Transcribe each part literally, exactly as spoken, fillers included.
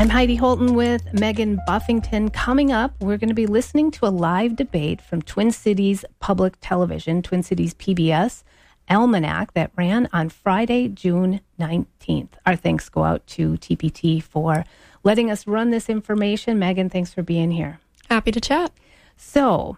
I'm Heidi Holton with Megan Buffington. Coming up, we're going to be listening to a live debate from Twin Cities Public Television, Twin Cities P B S, Almanac, that ran on Friday, June nineteenth. Our thanks go out to T P T for letting us run this information. Megan, thanks for being here. Happy to chat. So,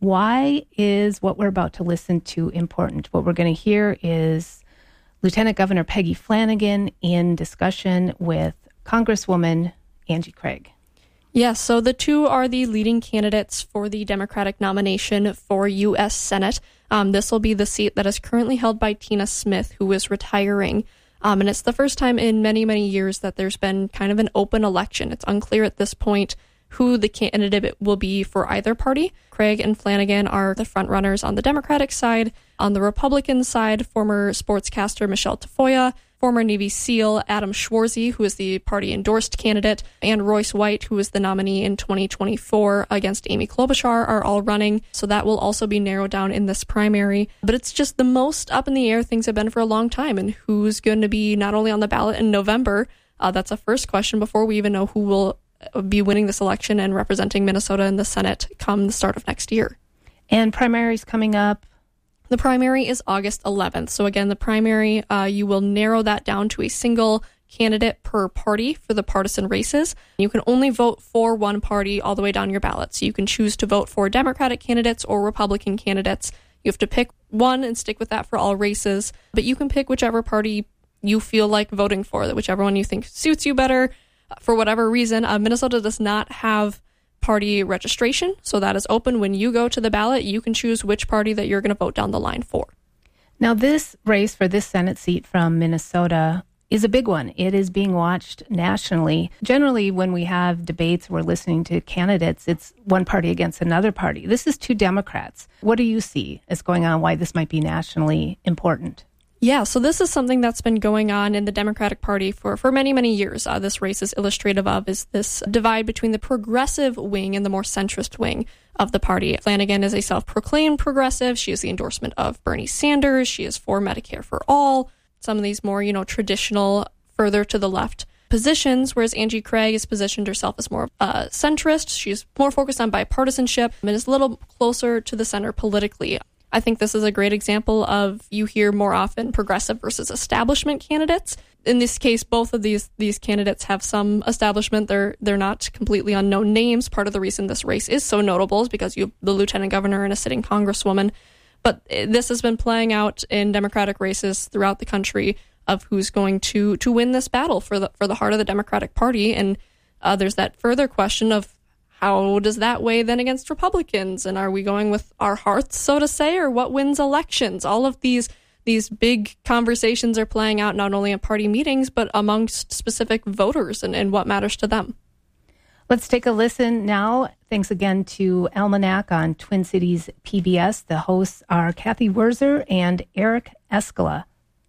why is what we're about to listen to important? What we're going to hear is Lieutenant Governor Peggy Flanagan in discussion with Congresswoman Angie Craig. Yes, so the two are the leading candidates for the Democratic nomination for U S Senate. Um, this will be the seat that is currently held by Tina Smith, who is retiring. Um, and it's the first time in many, many years that there's been kind of an open election. It's unclear at this point who the candidate will be for either party. Craig and Flanagan are the front runners on the Democratic side. On the Republican side, former sportscaster Michelle Tafoya, former Navy SEAL Adam Schwarzy, who is the party-endorsed candidate, and Royce White, who is the nominee in twenty twenty-four against Amy Klobuchar, are all running. So that will also be narrowed down in this primary. But it's just the most up-in-the-air things have been for a long time, and who's going to be not only on the ballot in November. Uh, that's a first question before we even know who will be winning this election and representing Minnesota in the Senate come the start of next year. And primaries coming up. The primary is August eleventh. So again, the primary, uh, you will narrow that down to a single candidate per party for the partisan races. You can only vote for one party all the way down your ballot. So you can choose to vote for Democratic candidates or Republican candidates. You have to pick one and stick with that for all races. But you can pick whichever party you feel like voting for, that whichever one you think suits you better. For whatever reason, uh, Minnesota does not have party registration, so that is open. When you go to the ballot, you can choose which party that you're going to vote down the line for. Now, this race for this Senate seat from Minnesota is a big one. It is being watched nationally. Generally, when we have debates, we're listening to candidates, it's one party against another party. This is two Democrats. What do you see as going on, why this might be nationally important? Yeah, so this is something that's been going on in the Democratic Party for, for many, many years. Uh, this race is illustrative of is this divide between the progressive wing and the more centrist wing of the party. Flanagan is a self-proclaimed progressive. She has the endorsement of Bernie Sanders. She is for Medicare for all. Some of these more, you know, traditional, further to the left positions, whereas Angie Craig has positioned herself as more uh, centrist. She's more focused on bipartisanship and is a little closer to the center politically. I think this is a great example of, you hear more often progressive versus establishment candidates. In this case, both of these these candidates have some establishment. They're they're not completely unknown names. Part of the reason this race is so notable is because you have the lieutenant governor and a sitting congresswoman. But this has been playing out in Democratic races throughout the country of who's going to to win this battle for the for the heart of the Democratic Party. And uh, there's that further question of, how does that weigh then against Republicans? And are we going with our hearts, so to say, or what wins elections? All of these these big conversations are playing out not only in party meetings, but amongst specific voters and, and what matters to them. Let's take a listen now. Thanks again to Almanac on Twin Cities P B S. The hosts are Kathy Wurzer and Eric Escala.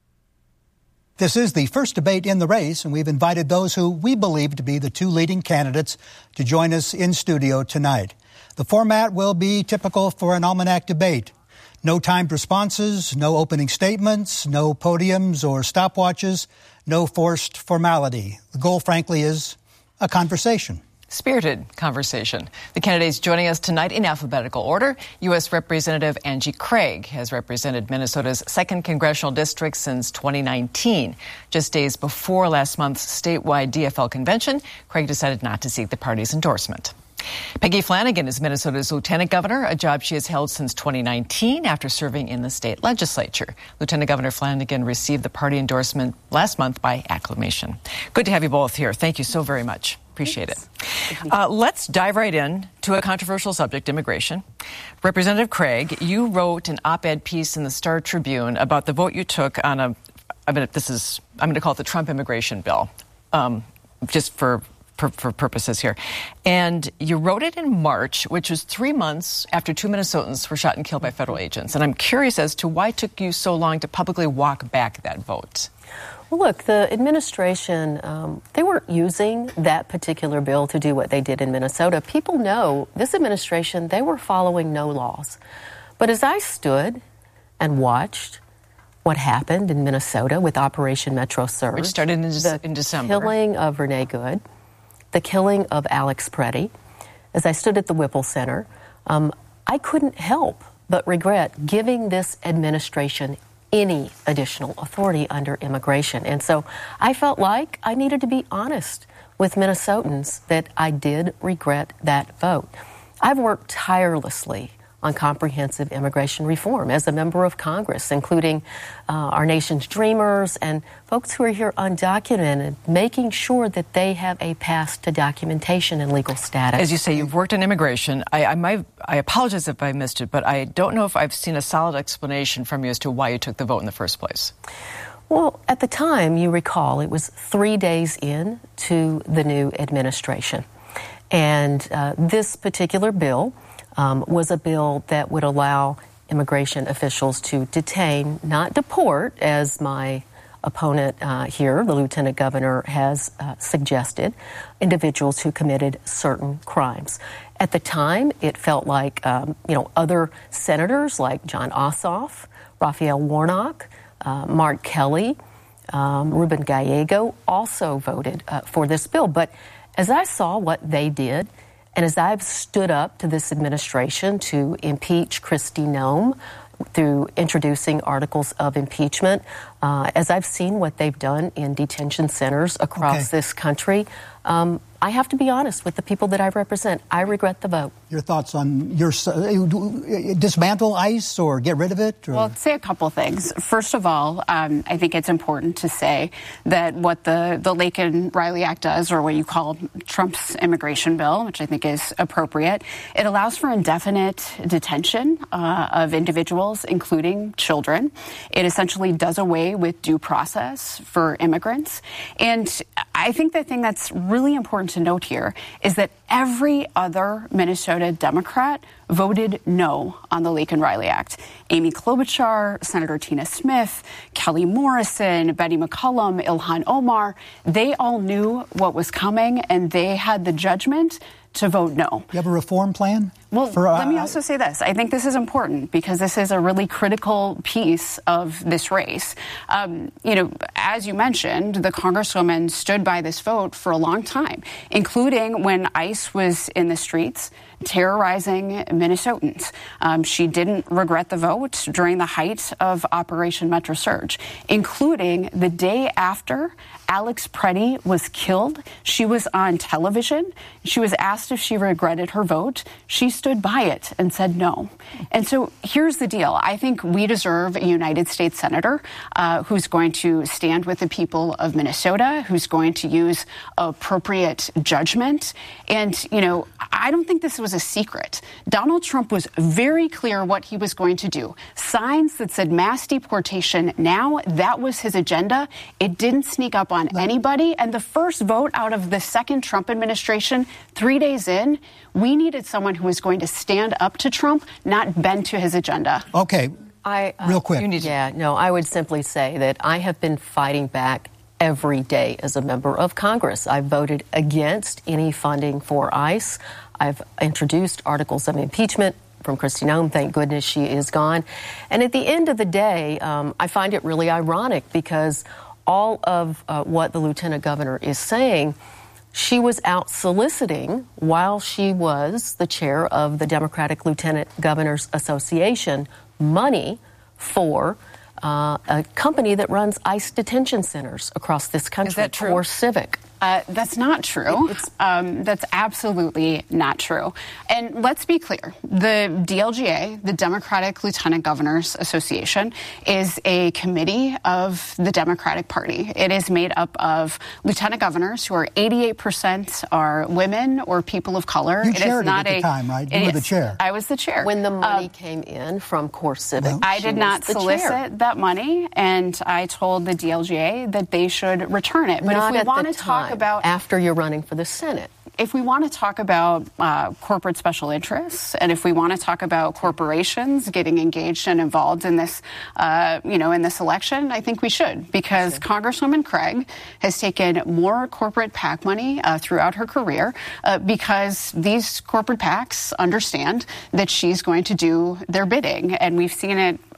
This is the first debate in the race, and we've invited those who we believe to be the two leading candidates to join us in studio tonight. The format will be typical for an Almanac debate. No timed responses, no opening statements, no podiums or stopwatches, no forced formality. The goal, frankly, is a conversation. Spirited conversation. The candidates joining us tonight in alphabetical order. U S Representative Angie Craig has represented Minnesota's second congressional district since twenty nineteen. Just days before last month's statewide D F L convention, Craig decided not to seek the party's endorsement. Peggy Flanagan is Minnesota's lieutenant governor, a job she has held since twenty nineteen after serving in the state legislature. Lieutenant Governor Flanagan received the party endorsement last month by acclamation. Good to have you both here. Thank you so very much. Appreciate it. Uh, let's dive right in to a controversial subject, immigration. Representative Craig, you wrote an op-ed piece in the Star Tribune about the vote you took on a, I mean, this is, I'm going to call it the Trump immigration bill, um, just for, for, for purposes here. And you wrote it in March, which was three months after two Minnesotans were shot and killed by federal agents. And I'm curious as to why it took you so long to publicly walk back that vote. Well, look, the administration, um, they weren't using that particular bill to do what they did in Minnesota. People know this administration, they were following no laws. But as I stood and watched what happened in Minnesota with Operation Metro Surge, which started in, the in December, killing of Renee Good, the killing of Alex Preddy, as I stood at the Whipple Center, um, I couldn't help but regret giving this administration any additional authority under immigration. And so I felt like I needed to be honest with Minnesotans that I did regret that vote. I've worked tirelessly on comprehensive immigration reform as a member of Congress, including uh, our nation's dreamers and folks who are here undocumented, making sure that they have a path to documentation and legal status. As you say, you've worked in immigration. I, I, might, I apologize if I missed it, but I don't know if I've seen a solid explanation from you as to why you took the vote in the first place. Well, at the time, you recall, it was three days in to the new administration. And uh, this particular bill Um, was a bill that would allow immigration officials to detain, not deport, as my opponent uh, here, the lieutenant governor, has uh, suggested, individuals who committed certain crimes. At the time, it felt like, um, you know, other senators like Jon Ossoff, Raphael Warnock, uh, Mark Kelly, um, Ruben Gallego also voted uh, for this bill. But as I saw what they did, and as I've stood up to this administration to impeach Kristi Noem through introducing articles of impeachment, uh, as I've seen what they've done in detention centers across okay. this country, um, I have to be honest with the people that I represent. I regret the vote. Your thoughts on your uh, dismantle ICE or get rid of it? Or? Well, I'd say a couple things. First of all, um, I think it's important to say that what the, the Laken-Riley Act does, or what you call Trump's immigration bill, which I think is appropriate, it allows for indefinite detention uh, of individuals, including children. It essentially does away with due process for immigrants. And I think the thing that's really important to note here is that every other Minnesota Democrat voted no on the Laken-Riley Act. Amy Klobuchar, Senator Tina Smith, Kelly Morrison, Betty McCollum, Ilhan Omar, they all knew what was coming, and they had the judgment to vote no. You have a reform plan? Well, for, uh, let me also say this. I think this is important because this is a really critical piece of this race. Um, you know, as you mentioned, the Congresswoman stood by this vote for a long time, including when ICE was in the streets terrorizing Minnesotans. Um, she didn't regret the vote during the height of Operation Metro Surge, including the day after Alex Preddy was killed. She was on television. She was asked if she regretted her vote. She stood by it and said no. And so here's the deal. I think we deserve a United States Senator uh, who's going to stand with the people of Minnesota, who's going to use appropriate judgment. And, you know, I don't think this was a secret. Donald Trump was very clear what he was going to do. Signs that said mass deportation now, that was his agenda. It didn't sneak up on anybody. And the first vote out of the second Trump administration, three days in, we needed someone who was going to stand up to Trump, not bend to his agenda. Okay. I, uh, Real quick. You need yeah, no, I would simply say that I have been fighting back every day as a member of Congress. I voted against any funding for ICE. I've introduced articles of impeachment from Kristi Noem. Thank goodness she is gone. And at the end of the day, um, I find it really ironic because all of uh, what the lieutenant governor is saying, she was out soliciting while she was the chair of the Democratic Lieutenant Governors Association money for uh, a company that runs ICE detention centers across this country. Is that true? Core Civic. Uh, that's not true. Um, that's absolutely not true. And let's be clear. The D L G A, the Democratic Lieutenant Governors Association, is a committee of the Democratic Party. It is made up of lieutenant governors who are eighty-eight percent are women or people of color. You it chaired is not it at a, the time, right? You were the chair. I was the chair. When the money um, came in from Core Civic, well, I did not solicit chair. that money, and I told the D L G A that they should return it. But not if we at want the to talk time, about after you're running for the Senate. If we want to talk about uh, corporate special interests, and if we want to talk about corporations getting engaged and involved in this, uh, you know, in this election, I think we should, because sure. Congresswoman Craig has taken more corporate PAC money uh, throughout her career uh, because these corporate PACs understand that she's going to do their bidding, and we've seen it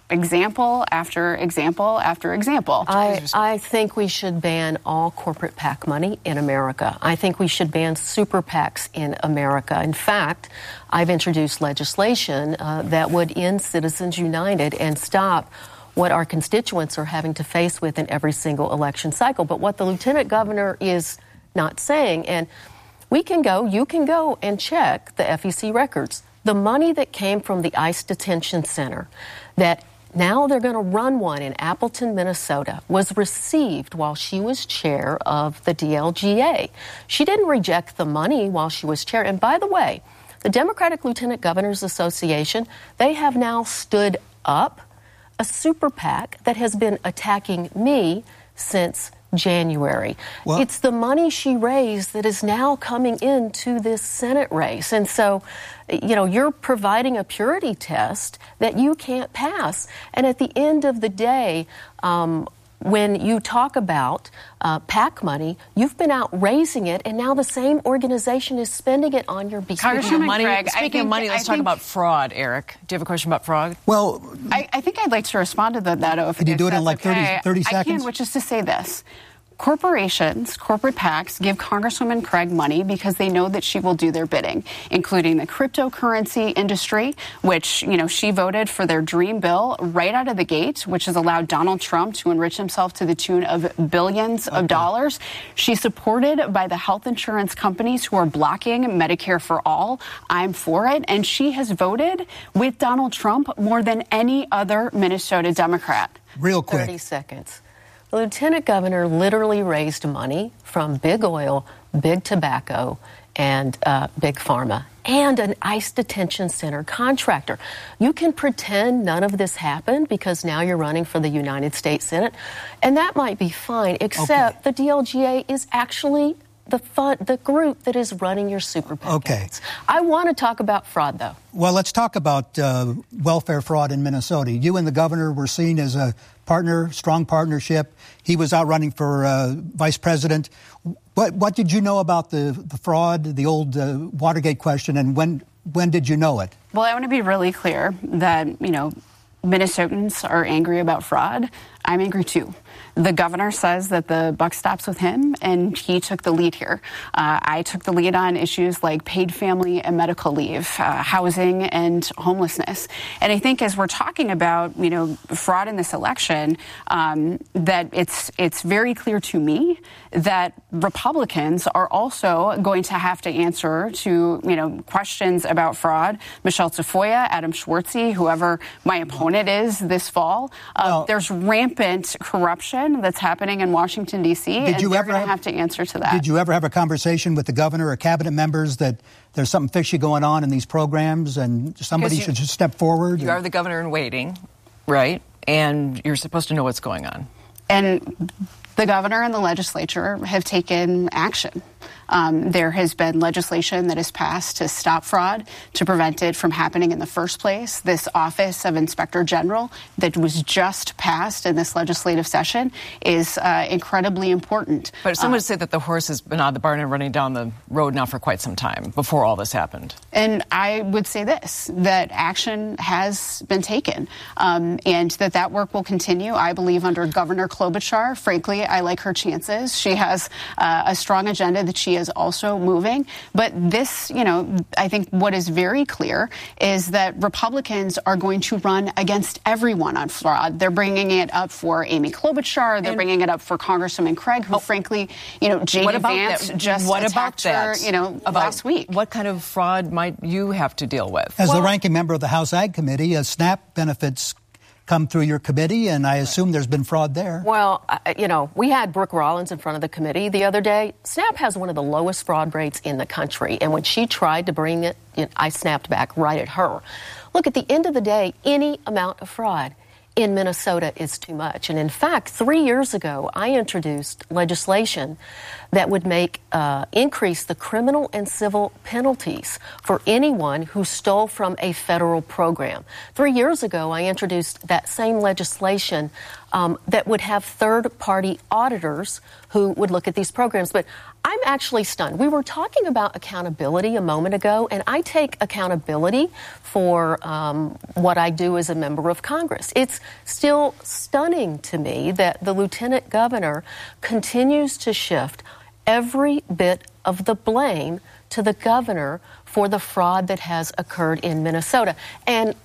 example after example after example. I, I think we should ban all corporate PAC money in America. I think we should ban super PACs in America. In fact, I've introduced legislation uh, that would end Citizens United and stop what our constituents are having to face with in every single election cycle. But what the lieutenant governor is not saying, and we can go, you can go and check the F E C records. The money that came from the ICE detention center that now they're going to run one in Appleton, Minnesota, was received while she was chair of the D L G A. She didn't reject the money while she was chair. And by the way, the Democratic Lieutenant Governors Association, they have now stood up a super PAC that has been attacking me since January. Well, it's the money she raised that is now coming into this Senate race. And so, you know, you're providing a purity test that you can't pass. And at the end of the day, um, when you talk about uh, PAC money, you've been out raising it, and now the same organization is spending it on your behalf. Speaking of money, Craig, speaking think, of money let's I talk think, about fraud, Eric. Do you have a question about fraud? Well, I, I think I'd like to respond to that, though. If, Could you if do it in that's like thirty, okay. thirty seconds? I can, which is to say this. Corporations, corporate PACs, give Congresswoman Craig money because they know that she will do their bidding, including the cryptocurrency industry, which, you know, she voted for their dream bill right out of the gate, which has allowed Donald Trump to enrich himself to the tune of billions okay. of dollars. She's supported by the health insurance companies who are blocking Medicare for all. I'm for it. And she has voted with Donald Trump more than any other Minnesota Democrat. Real quick. thirty seconds. The lieutenant governor literally raised money from big oil, big tobacco, and uh, big pharma, and an ICE detention center contractor. You can pretend none of this happened because now you're running for the United States Senate, and that might be fine, except okay. the D L G A is actually the fund, the group that is running your super PAC. Okay. I want to talk about fraud, though. Well, let's talk about uh, welfare fraud in Minnesota. You and the governor were seen as a partner, strong partnership. He was out running for uh, vice president. What, what did you know about the, the fraud, the old uh, Watergate question, and when when did you know it? Well, I want to be really clear that, you know, Minnesotans are angry about fraud. I'm angry, too. The governor says that the buck stops with him, and he took the lead here. Uh, I took the lead on issues like paid family and medical leave, uh, housing and homelessness. And I think as we're talking about, you know, fraud in this election, um, that it's it's very clear to me that Republicans are also going to have to answer to, you know, questions about fraud. Michelle Tafoya, Adam Schwartzy, whoever my opponent is this fall. Uh, well, there's rampant corruption that's happening in Washington, D C, and you they're ever going to have, have to answer to that. Did you ever have a conversation with the governor or cabinet members that there's something fishy going on in these programs and somebody you, should just step forward? You and, are the governor in waiting, right? And you're supposed to know what's going on. And the governor and the legislature have taken action. Um, there has been legislation that has passed to stop fraud, to prevent it from happening in the first place. This Office of Inspector General that was just passed in this legislative session is uh, incredibly important. But some uh, would say that the horse has been out of the barn and running down the road now for quite some time, before all this happened. And I would say this, that action has been taken, um, and that that work will continue. I believe under Governor Klobuchar, frankly, I like her chances. She has uh, a strong agenda that she is also moving. But this, you know, I think what is very clear is that Republicans are going to run against everyone on fraud. They're bringing it up for Amy Klobuchar. They're and, bringing it up for Congresswoman Craig, who, oh, frankly, you know, J D Vance that? just what attacked about her, you know, about last week. What kind of fraud might you have to deal with? As well, the ranking member of the House Ag Committee, uh, SNAP benefits come through your committee, and I assume there's been fraud there. Well, uh, you know, we had Brooke Rollins in front of the committee the other day. SNAP has one of the lowest fraud rates in the country, and when she tried to bring it, you know, I snapped back right at her. Look, at the end of the day, any amount of fraud in Minnesota is too much. And in fact, three years ago, I introduced legislation that would make uh, increase the criminal and civil penalties for anyone who stole from a federal program. Three years ago, I introduced that same legislation um, that would have third-party auditors who would look at these programs. But I'm actually stunned. We were talking about accountability a moment ago, and I take accountability for um, what I do as a member of Congress. It's still stunning to me that the lieutenant governor continues to shift every bit of the blame to the governor for the fraud that has occurred in Minnesota. And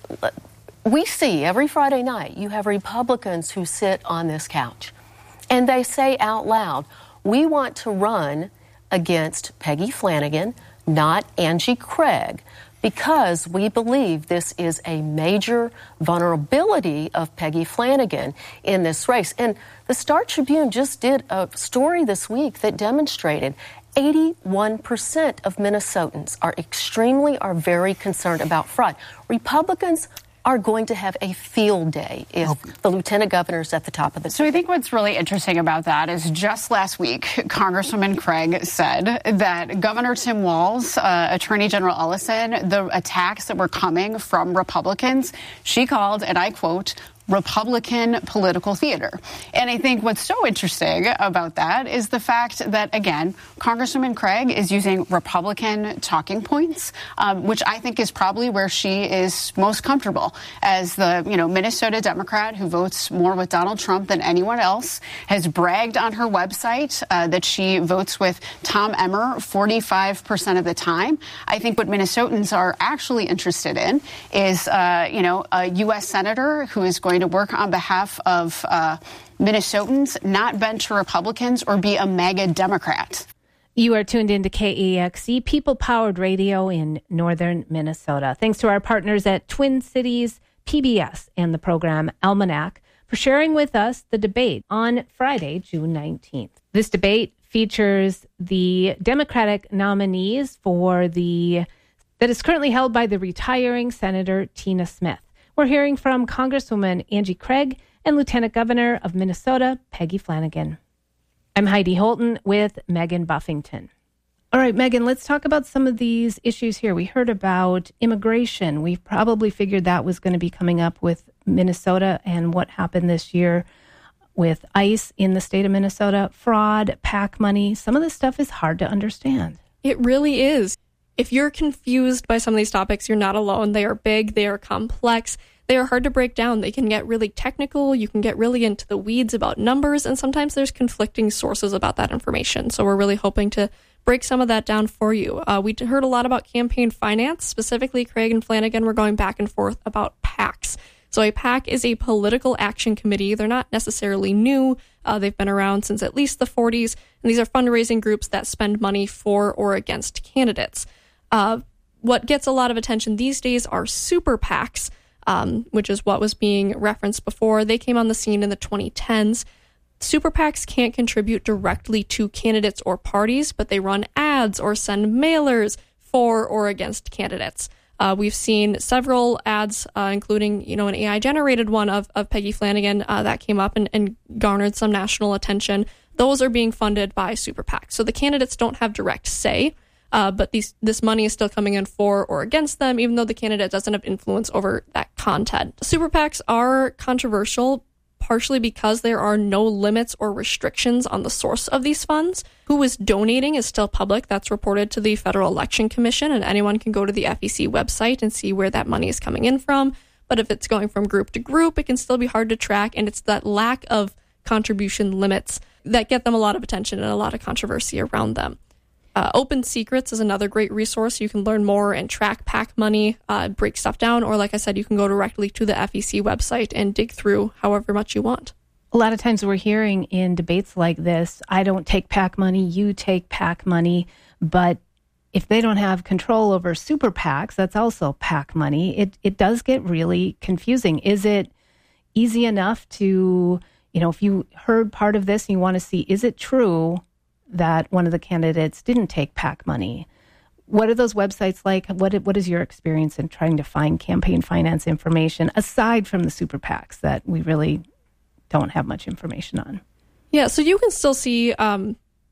we see every Friday night, you have Republicans who sit on this couch and they say out loud, we want to run against Peggy Flanagan, not Angie Craig, because we believe this is a major vulnerability of Peggy Flanagan in this race. And the Star Tribune just did a story this week that demonstrated eighty-one percent of Minnesotans are extremely, are very concerned about fraud. Republicans are going to have a field day if okay. the lieutenant governor is at the top of the So I think what's really interesting about that is just last week, Congresswoman Craig said that Governor Tim Walz, uh, Attorney General Ellison, the attacks that were coming from Republicans, she called, and I quote, Republican political theater. And I think what's so interesting about that is the fact that, again, Congresswoman Craig is using Republican talking points, um, which I think is probably where she is most comfortable as the, you know, Minnesota Democrat who votes more with Donald Trump than anyone else, has bragged on her website uh, that she votes with Tom Emmer forty-five percent of the time. I think what Minnesotans are actually interested in is, uh, you know, a U S senator who is going to work on behalf of uh, Minnesotans, not bend to Republicans or be a MAGA Democrat. You are tuned into K E X E, people-powered radio in northern Minnesota. Thanks to our partners at Twin Cities P B S and the program Almanac for sharing with us the debate on Friday, June nineteenth. This debate features the Democratic nominees for the that is currently held by the retiring Senator Tina Smith. We're hearing from Congresswoman Angie Craig and Lieutenant Governor of Minnesota, Peggy Flanagan. I'm Heidi Holton with Megan Buffington. All right, Megan, let's talk about some of these issues here. We heard about immigration. We probably figured that was going to be coming up with Minnesota and what happened this year with ICE in the state of Minnesota, fraud, PAC money. Some of this stuff is hard to understand. It really is. If you're confused by some of these topics, you're not alone. They are big, they are complex, they are hard to break down. They can get really technical, you can get really into the weeds about numbers, and sometimes there's conflicting sources about that information. So we're really hoping to break some of that down for you. Uh, we heard a lot about campaign finance. Specifically, Craig and Flanagan were going back and forth about PACs. So a PAC is a political action committee. They're not necessarily new. Uh, they've been around since at least the forties, and these are fundraising groups that spend money for or against candidates. Uh, what gets a lot of attention these days are super PACs, um, which is what was being referenced before. They came on the scene in the twenty tens. Super PACs can't contribute directly to candidates or parties, but they run ads or send mailers for or against candidates. Uh, we've seen several ads, uh, including, you know, an A I-generated one of, of Peggy Flanagan uh, that came up and, and garnered some national attention. Those are being funded by super PACs. So the candidates don't have direct say. Uh, but these, this money is still coming in for or against them, even though the candidate doesn't have influence over that content. Super PACs are controversial, partially because there are no limits or restrictions on the source of these funds. Who is donating is still public. That's reported to the Federal Election Commission, and anyone can go to the F E C website and see where that money is coming in from. But if it's going from group to group, it can still be hard to track, and it's that lack of contribution limits that get them a lot of attention and a lot of controversy around them. Uh, Open Secrets is another great resource. You can learn more and track PAC money, uh, break stuff down, or like I said, you can go directly to the F E C website and dig through however much you want. A lot of times we're hearing in debates like this, I don't take PAC money, you take PAC money, but if they don't have control over super PACs, that's also PAC money. It it does get really confusing. Is it easy enough to, you know, if you heard part of this and you want to see, is it true that one of the candidates didn't take PAC money? What are those websites like? What What is your experience in trying to find campaign finance information, aside from the super PACs that we really don't have much information on? Yeah, so you can still see um,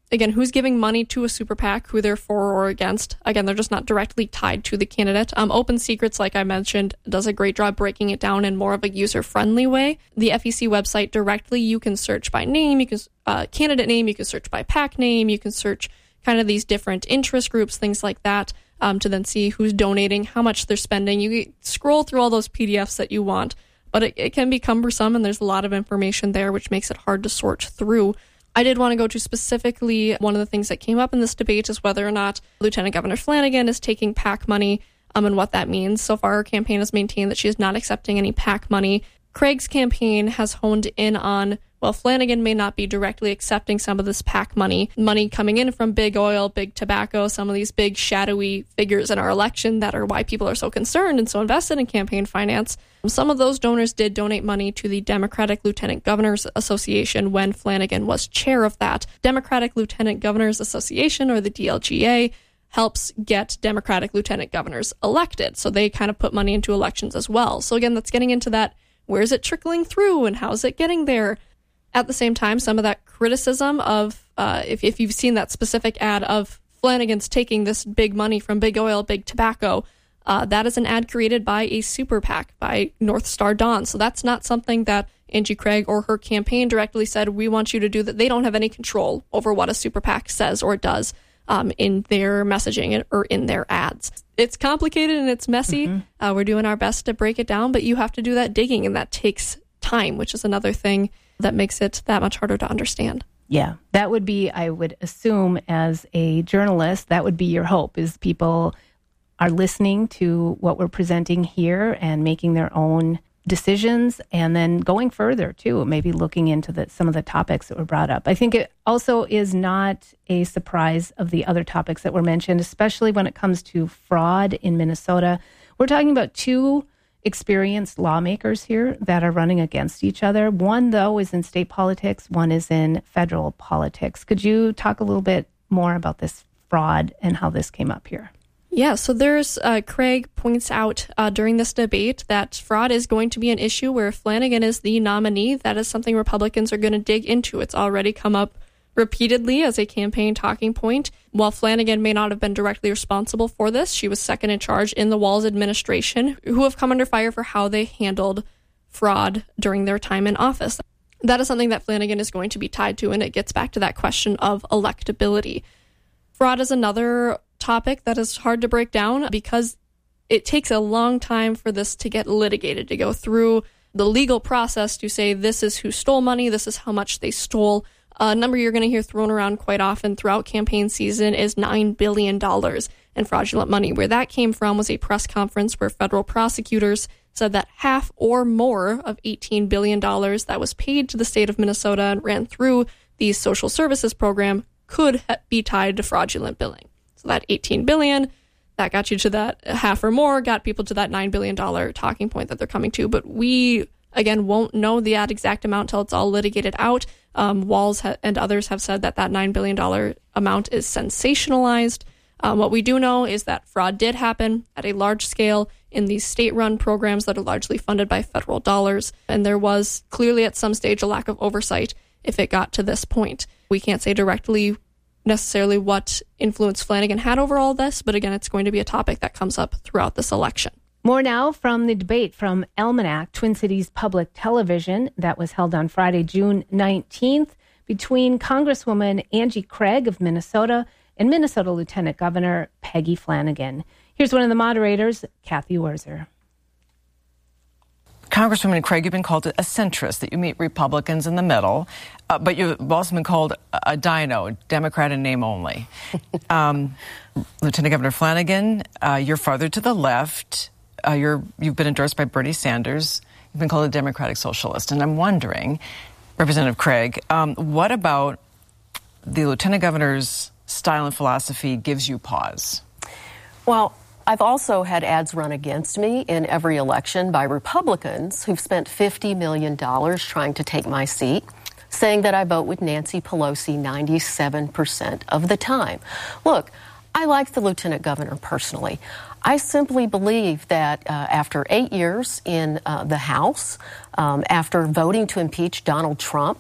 again, who's giving money to a super PAC, who they're for or against. Again, they're just not directly tied to the candidate. Um, Open Secrets, like I mentioned, does a great job breaking it down in more of a user-friendly way. The F E C website directly, you can search by name, you can uh, candidate name, you can search by PAC name, you can search kind of these different interest groups, things like that, um, to then see who's donating, how much they're spending. You scroll through all those P D Fs that you want, but it, it can be cumbersome, and there's a lot of information there, which makes it hard to sort through. I did want to go to specifically one of the things that came up in this debate is whether or not Lieutenant Governor Flanagan is taking PAC money um, and what that means. So far, her campaign has maintained that she is not accepting any PAC money. Craig's campaign has honed in on, well, Flanagan may not be directly accepting some of this PAC money, money coming in from big oil, big tobacco, some of these big shadowy figures in our election that are why people are so concerned and so invested in campaign finance. Some of those donors did donate money to the Democratic Lieutenant Governors Association when Flanagan was chair of that. Democratic Lieutenant Governors Association, or the D L G A, helps get Democratic lieutenant governors elected. So they kind of put money into elections as well. So again, that's getting into that, where is it trickling through and how's it getting there? At the same time, some of that criticism of, uh, if, if you've seen that specific ad of Flanagan's taking this big money from big oil, big tobacco, uh, that is an ad created by a super PAC, by North Star Dawn. So that's not something that Angie Craig or her campaign directly said, we want you to do that. They don't have any control over what a super PAC says or does um, in their messaging or in their ads. It's complicated and it's messy. Mm-hmm. Uh, we're doing our best to break it down, but you have to do that digging, and that takes time, which is another thing that makes it that much harder to understand. Yeah, that would be, I would assume, as a journalist, that would be your hope, is people are listening to what we're presenting here and making their own decisions, and then going further, too, maybe looking into the, some of the topics that were brought up. I think it also is not a surprise of the other topics that were mentioned, especially when it comes to fraud in Minnesota. We're talking about two experienced lawmakers here that are running against each other. One, though, is in state politics. One is in federal politics. Could you talk a little bit more about this fraud and how this came up here? Yeah, so there's, uh, Craig points out uh, during this debate that fraud is going to be an issue where Flanagan is the nominee. That is something Republicans are going to dig into. It's already come up repeatedly as a campaign talking point. While Flanagan may not have been directly responsible for this, she was second in charge in the Walz administration, who have come under fire for how they handled fraud during their time in office. That is something that Flanagan is going to be tied to, and it gets back to that question of electability. Fraud is another topic that is hard to break down because it takes a long time for this to get litigated, to go through the legal process to say this is who stole money, this is how much they stole. A number you're going to hear thrown around quite often throughout campaign season is nine billion dollars in fraudulent money. Where that came from was a press conference where federal prosecutors said that half or more of eighteen billion dollars that was paid to the state of Minnesota and ran through the social services program could be tied to fraudulent billing. So that eighteen billion dollars, that got you to that half or more, got people to that nine billion dollars talking point that they're coming to. But we, again, won't know the exact amount till it's all litigated out. Um, Walz ha- and others have said that that nine billion dollars amount is sensationalized. Um, what we do know is that fraud did happen at a large scale in these state-run programs that are largely funded by federal dollars. And there was clearly at some stage a lack of oversight if it got to this point. We can't say directly necessarily what influence Flanagan had over all this, but again, it's going to be a topic that comes up throughout this election. More now from the debate from Almanac, Twin Cities Public Television, that was held on Friday, June nineteenth, between Congresswoman Angie Craig of Minnesota and Minnesota Lieutenant Governor Peggy Flanagan. Here's one of the moderators, Kathy Werzer. Congresswoman Craig, you've been called a centrist, that you meet Republicans in the middle, uh, but you've also been called a dino, Democrat in name only. um, Lieutenant Governor Flanagan, uh, you're farther to the left. Uh, you're, you've been endorsed by Bernie Sanders. You've been called a Democratic Socialist. And I'm wondering, Representative Craig, um, what about the Lieutenant Governor's style and philosophy gives you pause? Well, I've also had ads run against me in every election by Republicans who've spent fifty million dollars trying to take my seat, saying that I vote with Nancy Pelosi ninety-seven percent of the time. Look, I like the Lieutenant Governor personally. I simply believe that uh, after eight years in uh, the House, um, after voting to impeach Donald Trump,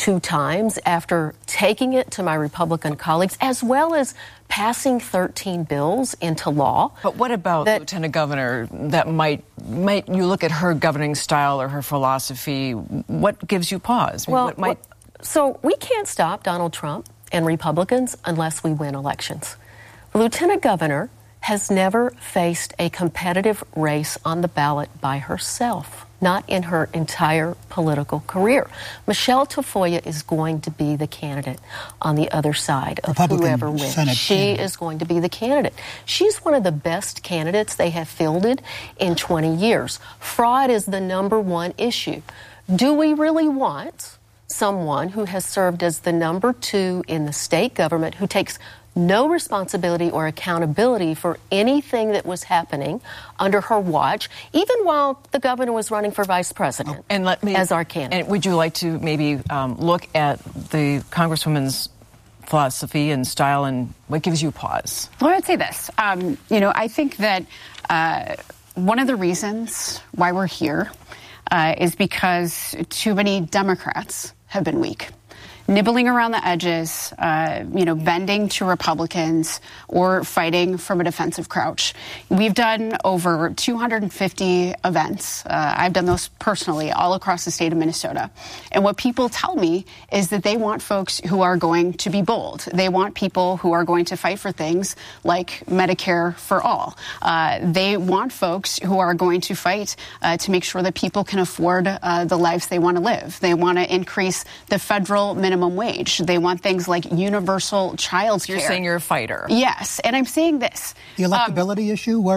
two times after taking it to my Republican colleagues, as well as passing thirteen bills into law. But what about that, Lieutenant Governor, that might, might you look at her governing style or her philosophy, what gives you pause? I mean, well, what might... so we can't stop Donald Trump and Republicans unless we win elections. The Lieutenant Governor has never faced a competitive race on the ballot by herself. Not in her entire political career. Michelle Tafoya is going to be the candidate on the other side of Republican whoever wins. Senate she candidate. is going to be the candidate. She's one of the best candidates they have fielded in twenty years. Fraud is the number one issue. Do we really want someone who has served as the number two in the state government, who takes no responsibility or accountability for anything that was happening under her watch, even while the governor was running for vice president and let me, as our candidate? And would you like to maybe um, look at the Congresswoman's philosophy and style, and what gives you pause? Well, I would say this. Um, you know, I think that uh, one of the reasons why we're here uh, is because too many Democrats have been weak. Nibbling around the edges, uh, you know, bending to Republicans or fighting from a defensive crouch. We've done over two hundred fifty events. Uh, I've done those personally all across the state of Minnesota. And what people tell me is that they want folks who are going to be bold. They want people who are going to fight for things like Medicare for all. Uh, they want folks who are going to fight uh, to make sure that people can afford uh, the lives they want to live. They want to increase the federal minimum minimum wage. They want things like universal child care. You're saying you're a fighter. Yes. And I'm saying this. The electability um, issue, where